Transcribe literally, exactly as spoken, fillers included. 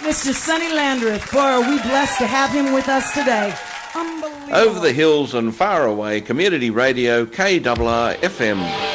Mister Sonny Landreth. Boy, are we blessed to have him with us today. Unbelievable. Over the hills and far away, Community Radio, K R R F M.